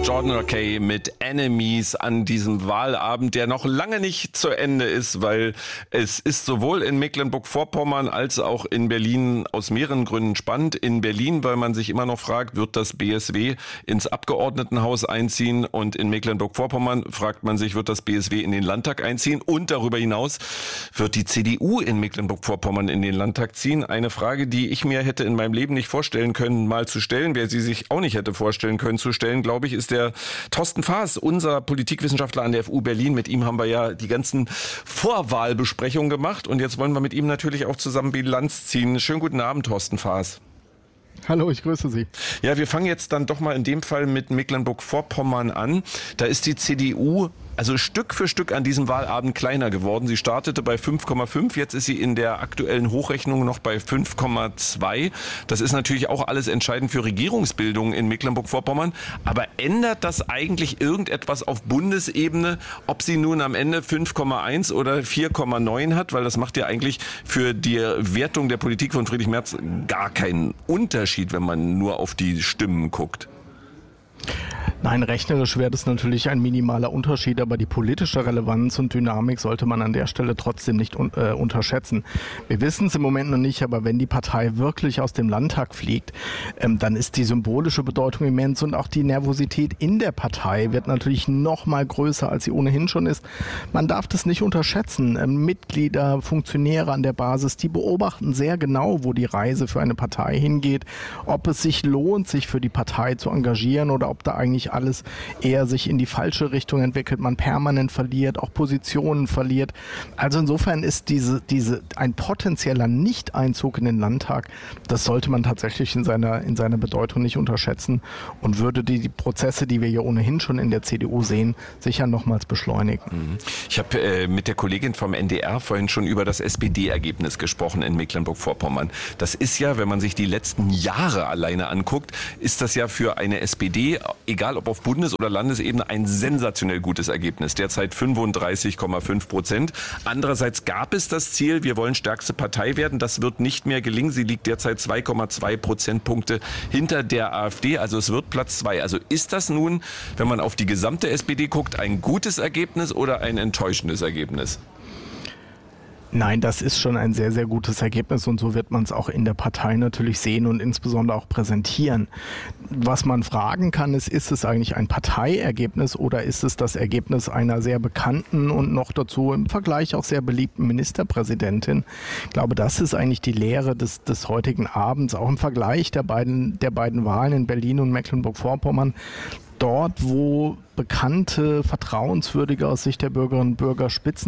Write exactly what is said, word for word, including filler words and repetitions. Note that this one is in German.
Jordan Rakei mit Enemies an diesem Wahlabend, der noch lange nicht zu Ende ist, weil es ist sowohl in Mecklenburg-Vorpommern als auch in Berlin aus mehreren Gründen spannend. In Berlin, weil man sich immer noch fragt, wird das B S W ins Abgeordnetenhaus einziehen? Und in Mecklenburg-Vorpommern fragt man sich, wird das B S W in den Landtag einziehen? Und darüber hinaus wird die C D U in Mecklenburg-Vorpommern in den Landtag ziehen? Eine Frage, die ich mir hätte in meinem Leben nicht vorstellen können, mal zu stellen. Wer sie sich auch nicht hätte vorstellen können zu stellen, glaube ich, ist der Thorsten Faas, unser Politikwissenschaftler an der F U Berlin. Mit ihm haben wir ja die ganzen Vorwahlbesprechungen gemacht und jetzt wollen wir mit ihm natürlich auch zusammen Bilanz ziehen. Schönen guten Abend, Thorsten Faas. Hallo, ich grüße Sie. Ja, wir fangen jetzt dann doch mal in dem Fall mit Mecklenburg-Vorpommern an. Da ist die C D U also Stück für Stück an diesem Wahlabend kleiner geworden. Sie startete bei fünf Komma fünf, jetzt ist sie in der aktuellen Hochrechnung noch bei fünf Komma zwei. Das ist natürlich auch alles entscheidend für Regierungsbildung in Mecklenburg-Vorpommern. Aber ändert das eigentlich irgendetwas auf Bundesebene, ob sie nun am Ende fünf Komma eins oder vier Komma neun hat? Weil das macht ja eigentlich für die Wertung der Politik von Friedrich Merz gar keinen Unterschied, wenn man nur auf die Stimmen guckt. Nein, rechnerisch wäre das natürlich ein minimaler Unterschied, aber die politische Relevanz und Dynamik sollte man an der Stelle trotzdem nicht un- äh, unterschätzen. Wir wissen es im Moment noch nicht, aber wenn die Partei wirklich aus dem Landtag fliegt, ähm, dann ist die symbolische Bedeutung immens und auch die Nervosität in der Partei wird natürlich noch mal größer, als sie ohnehin schon ist. Man darf das nicht unterschätzen. Ähm, Mitglieder, Funktionäre an der Basis, die beobachten sehr genau, wo die Reise für eine Partei hingeht, ob es sich lohnt, sich für die Partei zu engagieren oder ob da eigentlich alles eher sich in die falsche Richtung entwickelt, man permanent verliert, auch Positionen verliert. Also insofern ist diese, diese, ein potenzieller Nicht-Einzug in den Landtag, das sollte man tatsächlich in seiner, in seiner Bedeutung nicht unterschätzen und würde die, die Prozesse, die wir ja ohnehin schon in der C D U sehen, sicher nochmals beschleunigen. Ich habe äh, mit der Kollegin vom N D R vorhin schon über das S P D-Ergebnis gesprochen in Mecklenburg-Vorpommern. Das ist ja, wenn man sich die letzten Jahre alleine anguckt, ist das ja für eine S P D, egal ob auf Bundes- oder Landesebene, ein sensationell gutes Ergebnis. Derzeit fünfunddreißig Komma fünf Prozent. Andererseits gab es das Ziel, wir wollen stärkste Partei werden. Das wird nicht mehr gelingen. Sie liegt derzeit zwei Komma zwei Prozentpunkte hinter der AfD. Also es wird Platz zwei. Also ist das nun, wenn man auf die gesamte S P D guckt, ein gutes Ergebnis oder ein enttäuschendes Ergebnis? Nein, das ist schon ein sehr, sehr gutes Ergebnis und so wird man es auch in der Partei natürlich sehen und insbesondere auch präsentieren. Was man fragen kann, ist, ist es eigentlich ein Parteiergebnis oder ist es das Ergebnis einer sehr bekannten und noch dazu im Vergleich auch sehr beliebten Ministerpräsidentin? Ich glaube, das ist eigentlich die Lehre des, des heutigen Abends, auch im Vergleich der beiden, der beiden Wahlen in Berlin und Mecklenburg-Vorpommern. Dort, wo bekannte, vertrauenswürdige aus Sicht der Bürgerinnen und Bürger Spitzen